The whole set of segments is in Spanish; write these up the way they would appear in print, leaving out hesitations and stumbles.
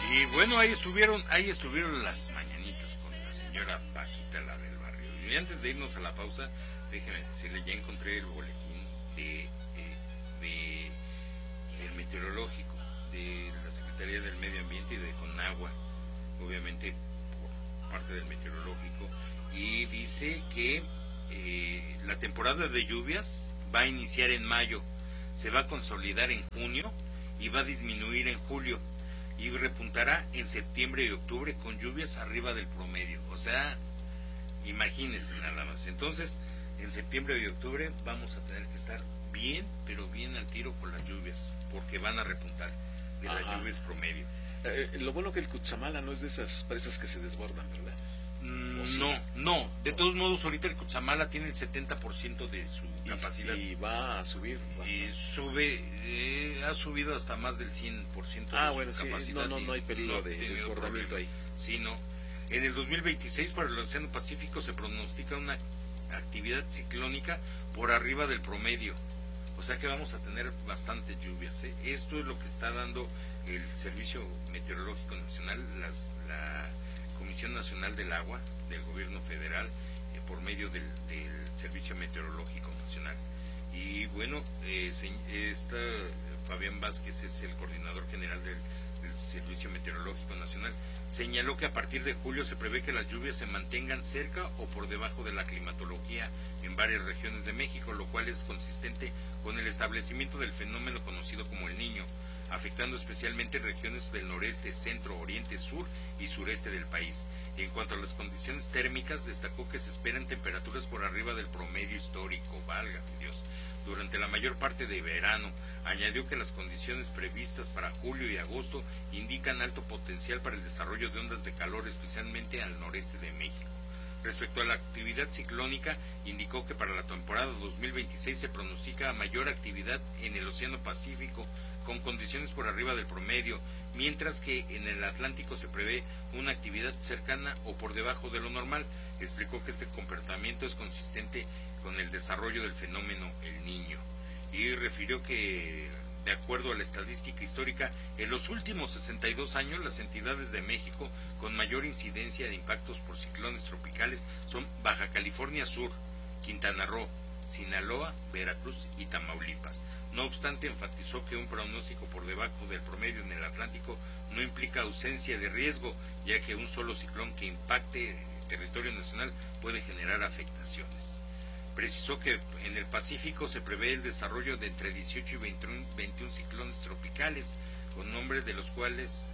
Y bueno, ahí estuvieron las mañanitas con la señora Paquita, la del barrio. Y antes de irnos a la pausa, déjeme decirle, ya encontré el boletín del meteorológico, de la Secretaría del Medio Ambiente y de Conagua, obviamente por parte del meteorológico, y dice que la temporada de lluvias va a iniciar en mayo, se va a consolidar en junio y va a disminuir en julio y repuntará en septiembre y octubre con lluvias arriba del promedio. O sea, imagínense nada más. Entonces, en septiembre y octubre vamos a tener que estar bien, pero bien al tiro con las lluvias, porque van a repuntar de las lluvias promedio. Lo bueno que el Cutzamala no es de esas presas que se desbordan, ¿verdad? No. De todos modos, ahorita el Cutzamala tiene el 70% de su capacidad. Y va a subir bastante. Y ha subido hasta más del 100% de su capacidad. No hay peligro de desbordamiento ahí. Sí, no. En el 2026 para el Océano Pacífico se pronostica una actividad ciclónica por arriba del promedio. O sea que vamos a tener bastantes lluvias. Esto es lo que está dando el Servicio Meteorológico Nacional, la Comisión Nacional del Agua del Gobierno Federal, por medio del Servicio Meteorológico Nacional. Y bueno, Fabián Vázquez es el coordinador general del Servicio Meteorológico Nacional, señaló que a partir de julio se prevé que las lluvias se mantengan cerca o por debajo de la climatología en varias regiones de México, lo cual es consistente con el establecimiento del fenómeno conocido como el Niño, afectando especialmente regiones del noreste, centro, oriente, sur y sureste del país. En cuanto a las condiciones térmicas, destacó que se esperan temperaturas por arriba del promedio histórico, válgame Dios, durante la mayor parte de verano. Añadió que las condiciones previstas para julio y agosto indican alto potencial para el desarrollo de ondas de calor, especialmente al noreste de México. Respecto a la actividad ciclónica, indicó que para la temporada 2026 se pronostica mayor actividad en el Océano Pacífico, con condiciones por arriba del promedio, mientras que en el Atlántico se prevé una actividad cercana o por debajo de lo normal. Explicó que este comportamiento es consistente con el desarrollo del fenómeno El Niño, y refirió que, de acuerdo a la estadística histórica, en los últimos 62 años las entidades de México con mayor incidencia de impactos por ciclones tropicales son Baja California Sur, Quintana Roo, Sinaloa, Veracruz y Tamaulipas. No obstante, enfatizó que un pronóstico por debajo del promedio en el Atlántico no implica ausencia de riesgo, ya que un solo ciclón que impacte territorio nacional puede generar afectaciones. Precisó que en el Pacífico se prevé el desarrollo de entre 18 y 21 ciclones tropicales, con nombre de los cuales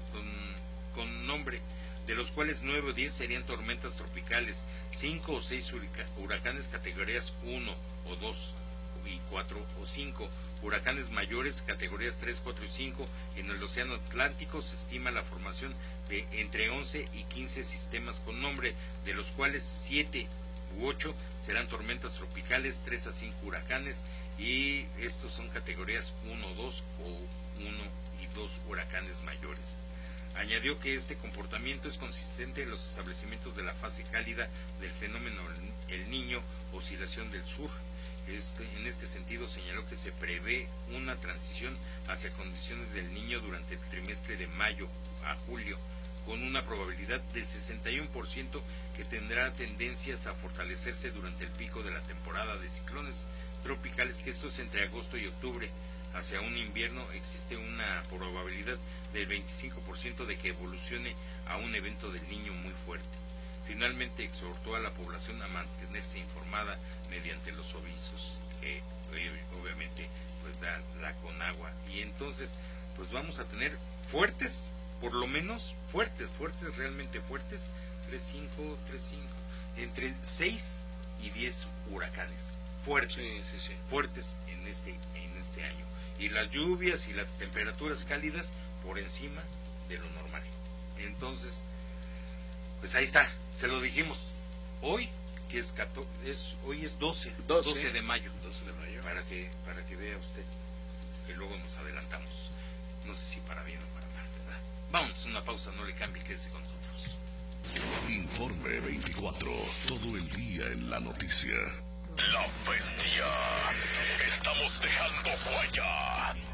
9 o 10 serían tormentas tropicales, 5 o 6 huracanes categorías 1 o 2 y 4 o 5, huracanes mayores categorías 3, 4 y 5. En el Océano Atlántico se estima la formación de entre 11 y 15 sistemas con nombre, de los cuales 7 u 8 serán tormentas tropicales, 3 a 5 huracanes, y estos son categorías 1, 2 o 1 y 2 huracanes mayores. Añadió que este comportamiento es consistente en los establecimientos de la fase cálida del fenómeno El Niño, oscilación del sur. En este sentido señaló que se prevé una transición hacia condiciones del Niño durante el trimestre de mayo a julio, con una probabilidad de 61% que tendrá tendencias a fortalecerse durante el pico de la temporada de ciclones tropicales, que esto es entre agosto y octubre. Hacia un invierno existe una probabilidad del 25% de que evolucione a un evento del Niño muy fuerte. Finalmente exhortó a la población a mantenerse informada mediante los avisos que obviamente pues da la Conagua. Y entonces pues vamos a tener fuertes, por lo menos fuertes, realmente fuertes, 3-5, entre 6 y 10 huracanes fuertes, fuertes en este año. Y las lluvias y las temperaturas cálidas por encima de lo normal. Entonces, pues ahí está, se lo dijimos. Hoy, que hoy es 12 de mayo. 12 de mayo. Para que vea usted que luego nos adelantamos. No sé si para bien o para mal, ¿verdad? Vamos a una pausa, no le cambie, quédese con nosotros. Informe 24, todo el día en la noticia. La bestia. Estamos dejando huella.